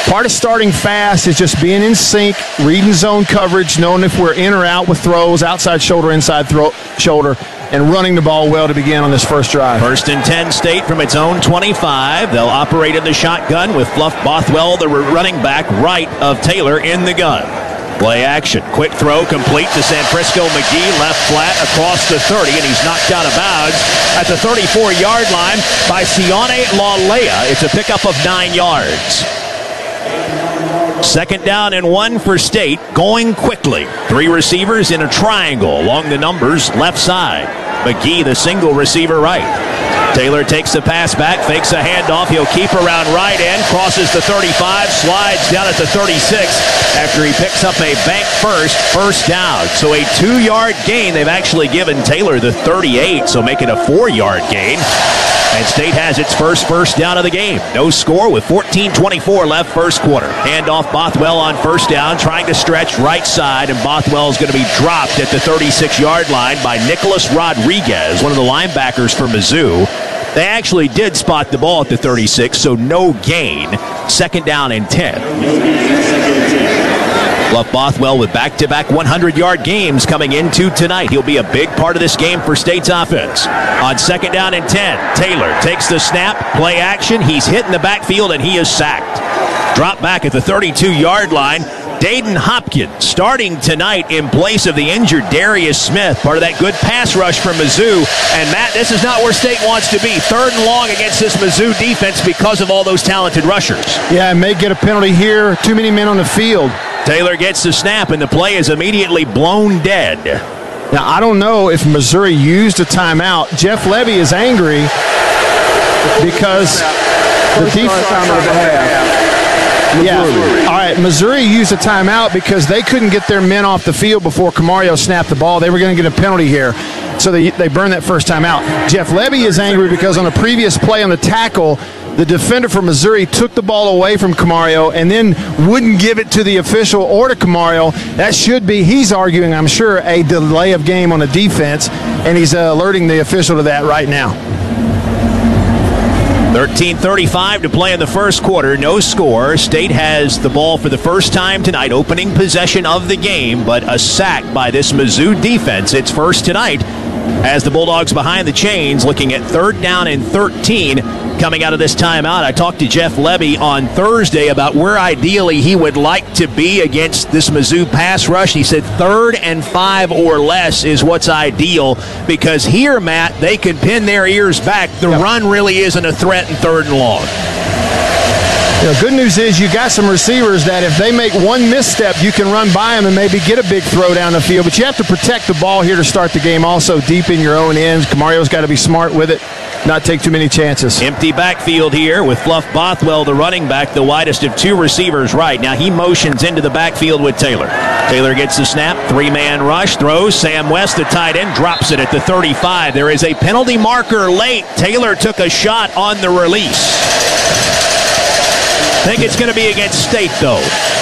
Part of starting fast is just being in sync, reading zone coverage, knowing if we're in or out with throws, outside shoulder, inside shoulder, and running the ball well to begin on this first drive. 1st and 10 State from its own 25. They'll operate in the shotgun with Fluff Bothwell, the running back, right of Taylor in the gun. Play action. Quick throw complete to Sanfrisco McGee. Left flat across the 30, and he's knocked out of bounds at the 34-yard line by Sione Laulea. It's a pickup of 9 yards. 2nd down and 1 for State, going quickly. 3 receivers in a triangle along the numbers left side. McGee, the single receiver right. Taylor takes the pass back, fakes a handoff. He'll keep around right end, crosses the 35, slides down at the 36 after he picks up a bank first down. So a 2-yard gain. They've actually given Taylor the 38, so make it a 4-yard gain. And State has its first down of the game. No score with 14:24 left first quarter. Handoff Bothwell on first down, trying to stretch right side, and Bothwell is going to be dropped at the 36-yard line by Nicholas Rodriguez, one of the linebackers for Mizzou. They actually did spot the ball at the 36, so no gain. 2nd down and 10. Fluff Bothwell with back-to-back 100-yard games coming into tonight. He'll be a big part of this game for State's offense. On 2nd down and 10, Taylor takes the snap, play action. He's hit in the backfield, and he is sacked. Drop back at the 32-yard line. Dayton Hopkins starting tonight in place of the injured Darius Smith, part of that good pass rush from Mizzou. And, Matt, this is not where State wants to be. 3rd and long against this Mizzou defense because of all those talented rushers. Yeah, and may get a penalty here. Too many men on the field. Taylor gets the snap, and the play is immediately blown dead. Now, I don't know if Missouri used a timeout. Jeff Levy is angry because the defense time of the half. Yeah. All right, Missouri used a timeout because they couldn't get their men off the field before Camario snapped the ball. They were going to get a penalty here, so they burned that first timeout. Jeff Levy is angry because on a previous play on the tackle, the defender from Missouri took the ball away from Camario and then wouldn't give it to the official or to Camario. That should be, he's arguing, I'm sure, a delay of game on the defense, and he's alerting the official to that right now. 13:35 to play in the first quarter. No score. State has the ball for the first time tonight, opening possession of the game, but a sack by this Mizzou defense. It's first tonight as the Bulldogs behind the chains, looking at 3rd down and 13 coming out of this timeout. I talked to Jeff Levy on Thursday about where ideally he would like to be against this Mizzou pass rush. He said 3rd and 5 or less is what's ideal, because here, Matt, they can pin their ears back. The run really isn't a threat in 3rd and long. You know, good news is you got some receivers that if they make one misstep, you can run by them and maybe get a big throw down the field. But you have to protect the ball here to start the game. Also, deep in your own ends. Camario's got to be smart with it, not take too many chances. Empty backfield here with Fluff Bothwell, the running back, the widest of 2 receivers right. Now he motions into the backfield with Taylor. Taylor gets the snap, 3-man rush, throws. Sam West, the tight end, drops it at the 35. There is a penalty marker late. Taylor took a shot on the release. I think it's going to be against State, though.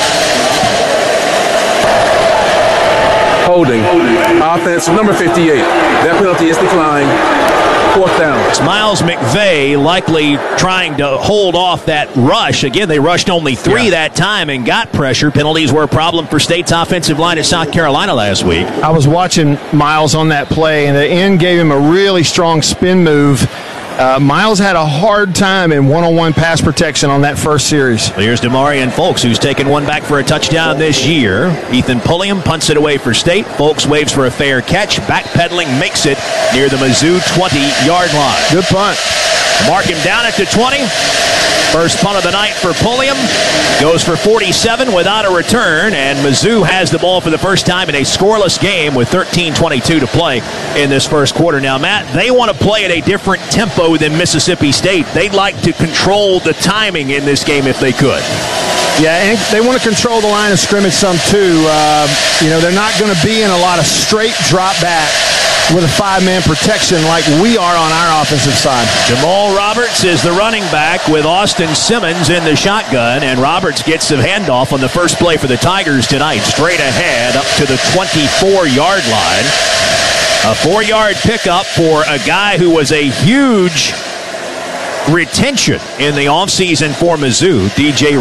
Holding. Offense, number 58. That penalty is declined. 4th down. It's Miles McVeigh likely trying to hold off that rush. Again, they rushed only 3 that time and got pressure. Penalties were a problem for State's offensive line at South Carolina last week. I was watching Miles on that play, and the end gave him a really strong spin move. Miles had a hard time in one-on-one pass protection on that first series. Well, here's Demarion Folks, who's taken one back for a touchdown this year. Ethan Pulliam punts it away for State. Folks waves for a fair catch. Backpedaling makes it near the Mizzou 20-yard line. Good punt. Mark him down at the 20. First punt of the night for Pulliam. Goes for 47 without a return, and Mizzou has the ball for the first time in a scoreless game with 13:22 to play in this first quarter. Now, Matt, they want to play at a different tempo than Mississippi State. They'd like to control the timing in this game if they could. Yeah, and they want to control the line of scrimmage some too. They're not going to be in a lot of straight drop back with a 5-man protection like we are on our offensive side. Jamal Roberts is the running back with Austin Simmons in the shotgun, and Roberts gets the handoff on the first play for the Tigers tonight. Straight ahead up to the 24-yard line. A 4-yard pickup for a guy who was a huge retention in the offseason for Mizzou, DJ